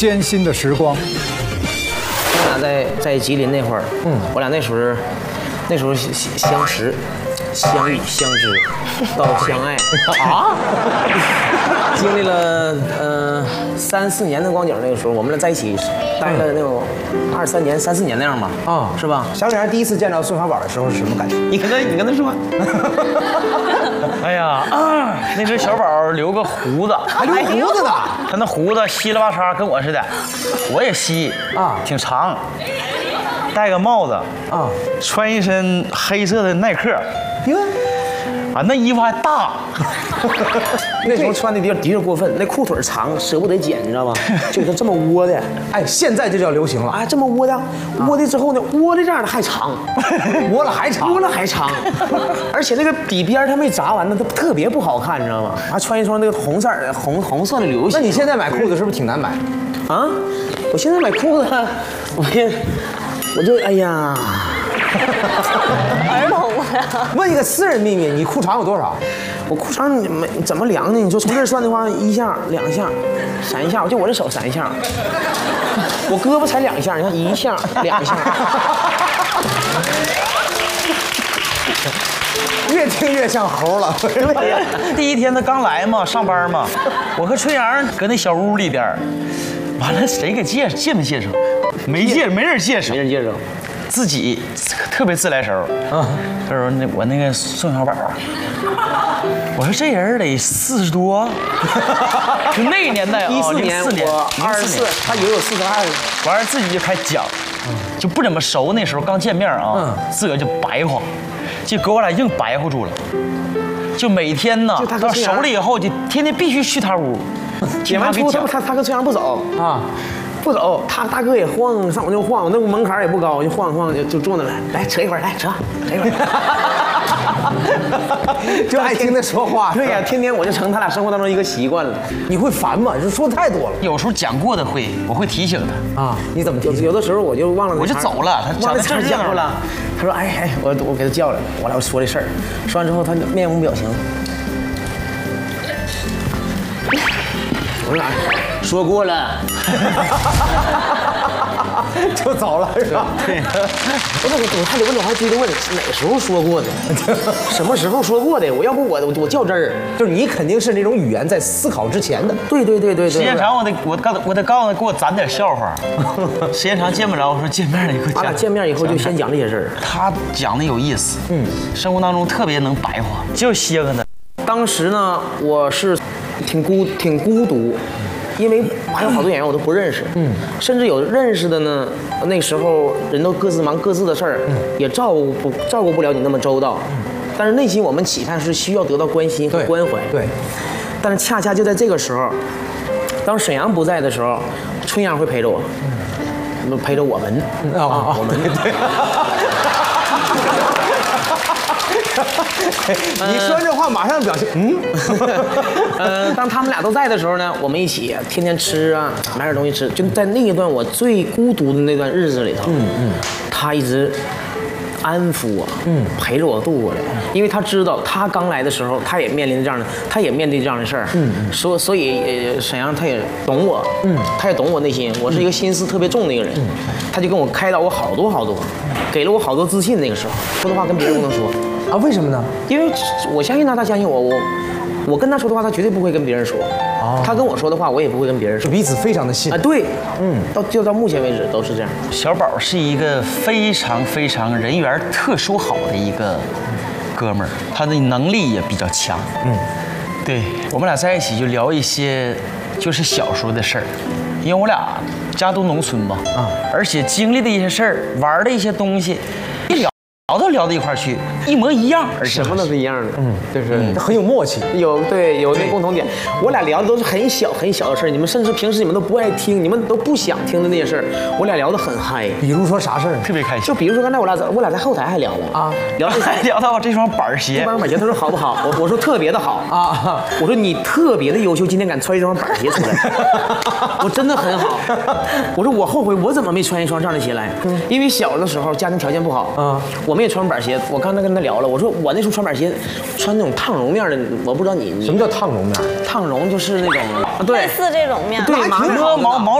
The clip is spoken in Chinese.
艰辛的时光。 我俩在吉林那会儿，我俩那时候相识、相遇、相知，到相爱啊，经历了3、4年的光景。那个时候我们俩在一起待了那种2、3年、3、4年那样吧，是吧？ 小李儿第一次见到宋小宝的时候是什么感觉？ 你跟他说。 哎呀，那时候小宝留个胡子， 还留胡子呢？ 他那胡子稀里巴叉，跟我似的，我也稀啊，挺长，戴个帽子啊，穿一身黑色的耐克， 哟， 啊，那衣服还大。 那时候穿的的确过分，那裤腿长，舍不得剪，你知道吗？就是这么窝的。 哎，现在这叫流行了。 哎，这么窝的，窝的之后呢，窝的这样的还长， 窝了还长， 窝了还长，而且那个底边它没扎完呢，它特别不好看，你知道吗？还穿一双那个红色的流线。 那你现在买裤子是不是挺难买？ 啊，我现在买裤子，我就哎呀。 儿童呀！ 问一个私人秘密，你裤长有多少？ 我裤长怎么量呢？你说从这儿算的话，1下、2下、3下，就我这手3下，我胳膊才2下，你看1下、2下。 越听越像猴了。 第一天他刚来嘛，上班嘛，我和春阳搁那小屋里边，完了谁给介没介绍？没人介绍，自己特别自来熟。他说我那个宋小宝，我说这人得40多，就那个年代啊 ，14年我24，他以为我42。 完了自己就开始讲，就不怎么熟，那时候刚见面啊，自个就白话，就给我俩硬白话住了。就每天呢，到熟了以后就天天必须去他屋。 解完出他跟崔阳不走啊。不走，他大哥也晃，上我就晃，我那屋门槛也不高，就晃晃就坐那来扯一会儿，来扯一会儿， 就爱听他说话。 对呀，天天我就成他俩生活当中一个习惯了。 你会烦吗？就说太多了。 有时候讲过的我会提醒他啊。你怎么提醒？ 有的时候我就忘了， 我就走了，他忘了词讲过了。他说哎，我给他叫来，我俩说这事儿，说完之后他面无表情。我俩说过了， 就走了是吧？ 对。我还得问，我还追着问哪时候说过的，什么时候说过的？我要不我较真儿， 就是你肯定是那种语言在思考之前的。 对。 时间长我得告诉他给我攒点笑话。时间长见不着，我说见面了以后讲。 俺俩见面以后就先讲这些事儿。 他讲的有意思，生活当中特别能白话，就歇个呢。 当时呢，我是挺孤独，因为还有好多演员我都不认识，甚至有认识的呢，那时候人都各自忙各自的事儿，也照顾不了你那么周到，但是内心我们期盼是需要得到关心和关怀， 对。 但是恰恰就在这个时候，当沈阳不在的时候，春阳会陪着我，陪着我们我们对。 你说这话马上表情， 当他们俩都在的时候呢，我们一起天天吃啊，买点东西吃。就在那一段我最孤独的那段日子里头，他一直安抚我，陪着我度过来。因为他知道他刚来的时候，他也面对这样的事儿，所以沈阳他也懂我，他也懂我内心，我是一个心思特别重的一个人，他就跟我开导我好多，给了我好多自信。那个时候说的话跟别人不能说。 啊，为什么呢？因为我相信他，他相信我，我跟他说的话，他绝对不会跟别人说。他跟我说的话，我也不会跟别人说。 彼此非常的信啊，对，到目前为止都是这样。 小宝是一个非常人缘特殊好的一个哥们儿，他的能力也比较强。对，我们俩在一起就聊一些就是小时候的事儿，因为我俩家都农村嘛，而且经历的一些事儿，玩的一些东西，一聊都聊到一块儿去，一模一样，而且什么都是一样的，就是很有默契， 有那共同点。我俩聊的都是很小的事儿，你们甚至平时你们都不爱听，你们都不想听的那些事儿，我俩聊得很嗨。 比如说啥事儿？ 特别开心。 就比如说刚才我俩在后台还聊了啊， 聊到这双板鞋， 他说好不好？我说特别的好啊，我说你特别的优秀，今天敢穿一双板鞋出来，我真的很好。我说我后悔我怎么没穿一双这样的鞋来，因为小的时候家庭条件不好啊，我们也穿板鞋。我刚才跟他聊了，我说我那时候穿板鞋，穿那种烫绒面的，我不知道你什么叫烫绒面？ 烫绒就是那种对， 类似这种面， 对，毛